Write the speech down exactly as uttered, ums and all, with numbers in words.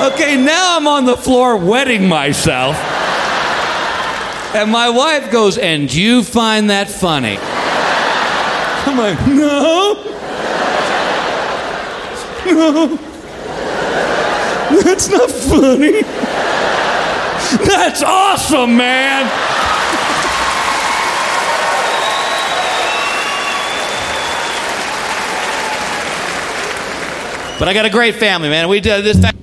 Okay, now I'm on the floor wetting myself. And my wife goes, and you find that funny? I'm like, no. No. That's not funny. That's awesome, man. But I got a great family, man. We did this.